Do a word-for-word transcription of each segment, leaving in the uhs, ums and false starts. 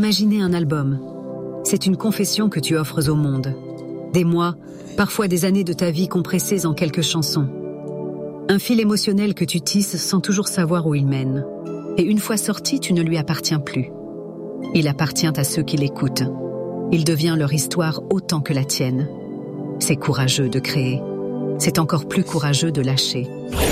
Imaginer un album. C'est une confession que tu offres au monde. Des mois, parfois des années de ta vie compressées en quelques chansons. Un fil émotionnel que tu tisses sans toujours savoir où il mène. Et une fois sorti, tu ne lui appartiens plus. Il appartient à ceux qui l'écoutent. Il devient leur histoire autant que la tienne. C'est courageux de créer. C'est encore plus courageux de lâcher.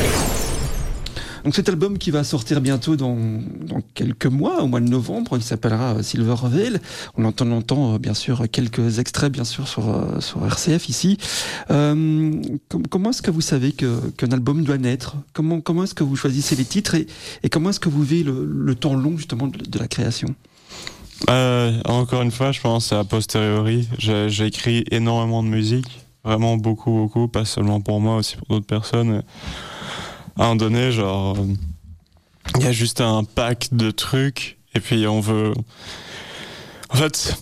Donc cet album qui va sortir bientôt dans, dans quelques mois, au mois de novembre, il s'appellera Silver Veil. On entend, on entend bien sûr quelques extraits bien sûr sur, sur R C F ici. Euh, com- comment est-ce que vous savez que, qu'un album doit naître ? Comment, comment est-ce que vous choisissez les titres et, et comment est-ce que vous vivez le, le temps long justement de, de la création ? euh, Encore une fois, je pense c'est a posteriori. J'ai, j'ai écrit énormément de musique, vraiment beaucoup, beaucoup, pas seulement pour moi, aussi pour d'autres personnes. À un donné, genre, il y a juste un pack de trucs, et puis on veut... En fait,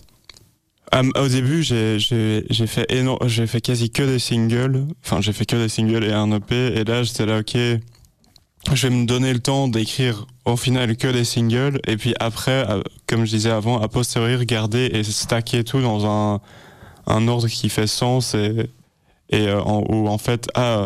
au début, j'ai, j'ai, j'ai fait éno... j'ai fait quasi que des singles, enfin, j'ai fait que des singles et un E P, et là, j'étais là, ok, je vais me donner le temps d'écrire au final que des singles, et puis après, comme je disais avant, a posteriori, regarder et stacker tout dans un, un ordre qui fait sens, et, et en, où en fait, ah,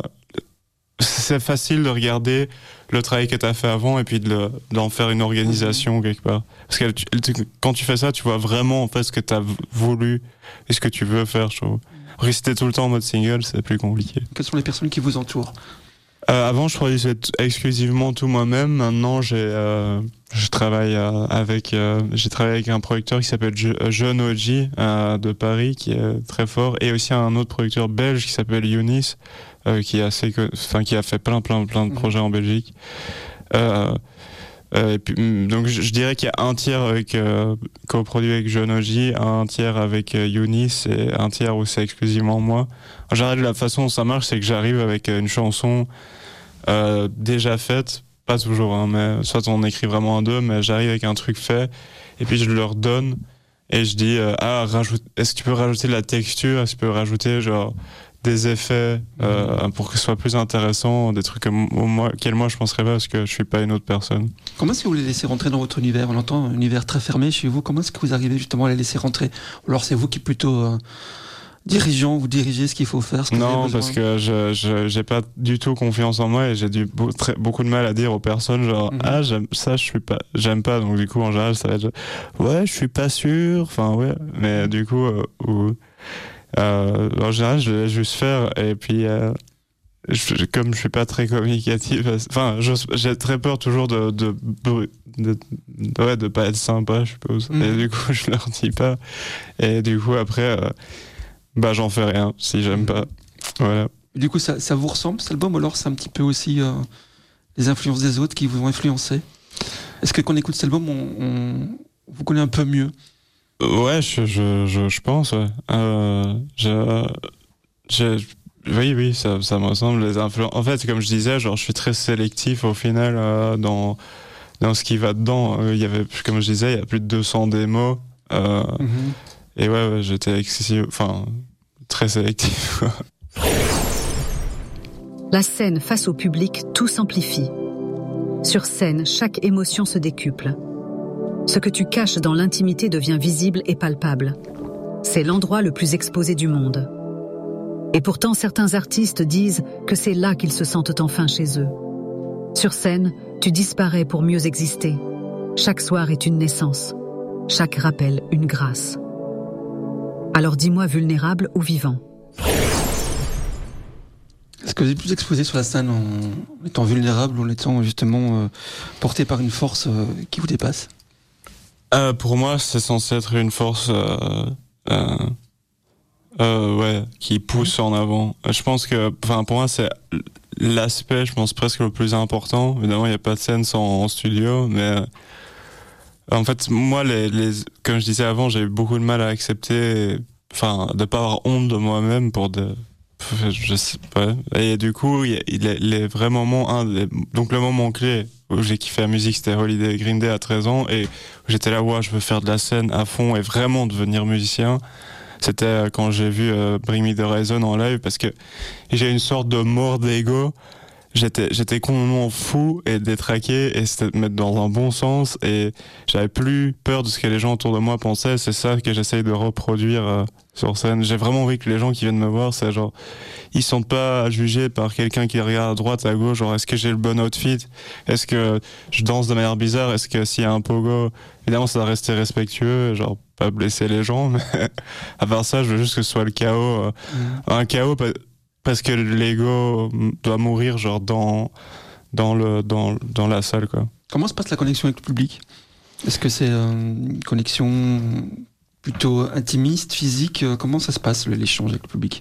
c'est facile de regarder le travail que tu as fait avant et puis de le, d'en faire une organisation quelque part. Parce que tu, quand tu fais ça, tu vois vraiment en fait ce que tu as voulu et ce que tu veux faire, je trouve. Rester tout le temps en mode single, c'est plus compliqué. Quelles sont les personnes qui vous entourent ? euh, Avant, je produisais t- exclusivement tout moi-même. Maintenant, j'ai, euh, je travaille euh, avec, euh, j'ai travaillé avec un producteur qui s'appelle Je- Jeune O G euh, de Paris, qui est très fort, et aussi un autre producteur belge qui s'appelle Younis. Euh, qui, est assez, enfin, qui a fait plein plein plein de projets en Belgique. Euh, euh, et puis, donc je, je dirais qu'il y a un tiers avec euh, coproduit avec Jeune O G, un tiers avec euh, Younis et un tiers où c'est exclusivement moi. En général, la façon dont ça marche, c'est que j'arrive avec une chanson euh, déjà faite, pas toujours, hein, mais soit on écrit vraiment un deux, mais j'arrive avec un truc fait et puis je leur donne et je dis euh, ah rajoute, est-ce que tu peux rajouter de la texture, est-ce que tu peux rajouter genre des effets euh, pour que ce soit plus intéressant, des trucs que moi, auxquels moi je penserais pas parce que je suis pas une autre personne. Comment est-ce que vous les laissez rentrer dans votre univers ? On entend un univers très fermé chez vous. Comment est-ce que vous arrivez justement à les laisser rentrer ? Ou alors c'est vous qui plutôt euh, dirigeant, vous dirigez ce qu'il faut faire, ce que Non, parce que je, je j'ai pas du tout confiance en moi et j'ai du beau, très, beaucoup de mal à dire aux personnes genre mm-hmm. ah j'aime ça, je suis pas, j'aime pas, donc du coup en général ça va être ouais je suis pas sûr, enfin ouais, mais du coup euh, ou Euh, en général, je vais juste faire et puis euh, je, comme je suis pas très communicatif, enfin, j'ai très peur toujours de de, de, de, de ouais, de pas être sympa, je suppose. Mmh. Et du coup, je leur dis pas. Et du coup, après, euh, bah, j'en fais rien si j'aime pas. Voilà. Du coup, ça, ça vous ressemble cet album, alors c'est un petit peu aussi euh, les influences des autres qui vous ont influencé. Est-ce que quand on écoute cet album, on, on vous connaît un peu mieux? Ouais, je, je, je, je pense, ouais. Euh, je, je, oui, oui, ça, ça me ressemble, les influences. En fait, comme je disais, genre, je suis très sélectif au final, euh, dans, dans ce qui va dedans. Il y avait, comme je disais, il y a plus de deux cents démos, euh, mm-hmm. et ouais, ouais, j'étais excessif, enfin, très sélectif, quoi. La scène face au public, tout s'amplifie. Sur scène, chaque émotion se décuple. Ce que tu caches dans l'intimité devient visible et palpable. C'est l'endroit le plus exposé du monde. Et pourtant, certains artistes disent que c'est là qu'ils se sentent enfin chez eux. Sur scène, tu disparais pour mieux exister. Chaque soir est une naissance. Chaque rappel, une grâce. Alors dis-moi vulnérable ou vivant. Est-ce que vous êtes plus exposé sur la scène en étant vulnérable ou en étant justement euh, porté par une force euh, qui vous dépasse ? Euh, pour moi, c'est censé être une force, euh, euh, euh, ouais, qui pousse en avant. Je pense que, enfin, pour moi, c'est l'aspect, je pense, presque le plus important. Évidemment, il n'y a pas de scène sans en studio, mais euh, en fait, moi, les, les, comme je disais avant, j'ai eu beaucoup de mal à accepter, enfin, de pas avoir honte de moi-même pour de, je sais pas. Et du coup, il y a les, les vrais moments, un, les, donc le moment clé où j'ai kiffé la musique, c'était Holiday Green Day à treize ans, et j'étais là, ouais, je veux faire de la scène à fond et vraiment devenir musicien. C'était quand j'ai vu euh, Bring Me the Horizon en live, parce que j'ai une sorte de mort d'ego. j'étais j'étais complètement fou et détraqué, et c'était de mettre dans un bon sens, et j'avais plus peur de ce que les gens autour de moi pensaient. C'est ça que j'essaye de reproduire euh, sur scène. J'ai vraiment envie que les gens qui viennent me voir, c'est genre, ils sont pas jugés par quelqu'un qui regarde à droite, à gauche, genre est-ce que j'ai le bon outfit, est-ce que je danse de manière bizarre, est-ce que s'il y a un pogo, évidemment ça doit rester respectueux, genre pas blesser les gens, mais à part ça je veux juste que ce soit le chaos, euh, mmh. un chaos parce que l'ego doit mourir genre dans dans le dans dans la salle, quoi. Comment se passe la connexion avec le public? Est-ce que c'est euh, une connexion plutôt intimiste, physique? Comment ça se passe l'échange avec le public?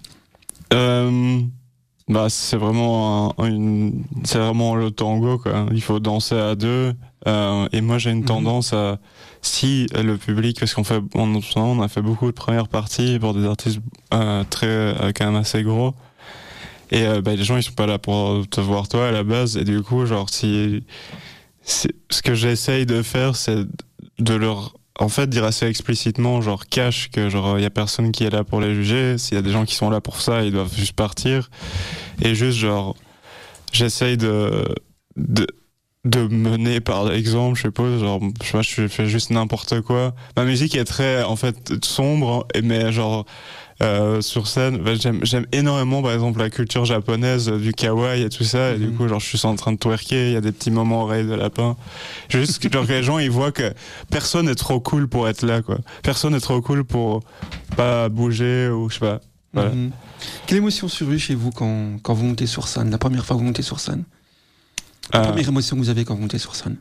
euh, Bah c'est vraiment un, une c'est vraiment le tango, quoi. Il faut danser à deux, euh, et moi j'ai une tendance mmh. à, si le public, parce qu'on fait on, on a fait beaucoup de premières parties pour des artistes euh, très euh, quand même assez gros. Et euh, bah, les gens ils sont pas là pour te voir toi à la base, et du coup genre si, si ce que j'essaye de faire c'est de leur en fait dire assez explicitement genre cache que genre il y a personne qui est là pour les juger, s'il y a des gens qui sont là pour ça ils doivent juste partir, et juste genre j'essaye de de de mener par exemple, je suppose, genre je sais pas, je fais juste n'importe quoi. Ma musique est très en fait sombre, mais genre Euh, sur scène, bah, j'aime, j'aime énormément par exemple la culture japonaise, euh, du kawaii et tout ça, et mmh. du coup genre je suis en train de twerker, il y a des petits moments oreilles de lapin, juste genre que les gens ils voient que personne est trop cool pour être là, quoi. Personne est trop cool pour pas bouger ou je sais pas, voilà. Mmh. Quelle émotion surgit chez vous quand, quand vous montez sur scène, la première fois que vous montez sur scène? La euh... première émotion que vous avez quand vous montez sur scène?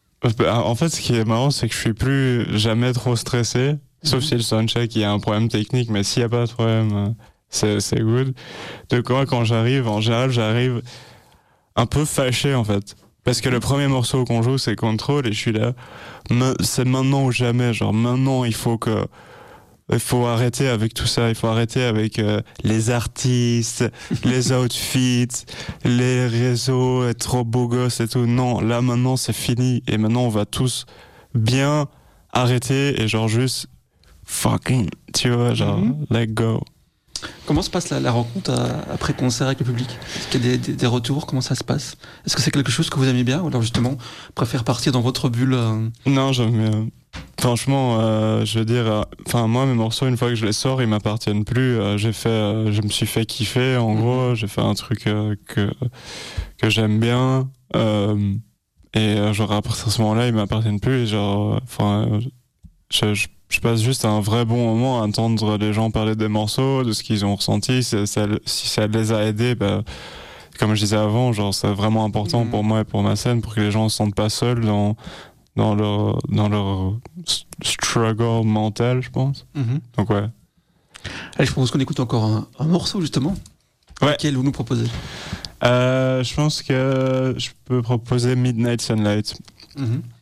En fait ce qui est marrant c'est que je suis plus jamais trop stressé. Sauf si le soundcheck il y a un problème technique, mais s'il n'y a pas de problème, c'est, c'est good. Donc moi quand j'arrive, en général j'arrive un peu fâché en fait. Parce que le premier morceau qu'on joue c'est Control, et je suis là, c'est maintenant ou jamais, genre maintenant il faut que... Il faut arrêter avec tout ça, il faut arrêter avec euh, les artistes, les outfits, les réseaux, être trop beau gosse et tout. Non, là maintenant c'est fini, et maintenant on va tous bien arrêter et genre juste fucking, tu vois, genre, mm-hmm. let go. Comment se passe la, la rencontre à, après concert avec le public? Est-ce qu'il y a des, des, des retours? Comment ça se passe? Est-ce que c'est quelque chose que vous aimez bien, ou alors justement préfère partir dans votre bulle? euh... Non, j'aime bien. Franchement, euh, je veux dire, enfin euh, moi mes morceaux une fois que je les sors, ils m'appartiennent plus. Euh, j'ai fait, euh, je me suis fait kiffer. En mm-hmm. gros, j'ai fait un truc euh, que que j'aime bien, euh, et euh, genre à partir de ce moment-là, ils m'appartiennent plus. Genre, enfin, euh, je, je Je passe juste un vrai bon moment à entendre les gens parler des morceaux, de ce qu'ils ont ressenti. Si ça, si ça les a aidés, bah, comme je disais avant, genre c'est vraiment important mmh. pour moi et pour ma scène, pour que les gens ne se sentent pas seuls dans, dans, leur, dans leur struggle mental, je pense. Mmh. Donc ouais. Allez, je propose qu'on écoute encore un, un morceau justement. Ouais. Lequel vous nous proposez? euh, Je pense que je peux proposer Midnight Sunlight. Mmh.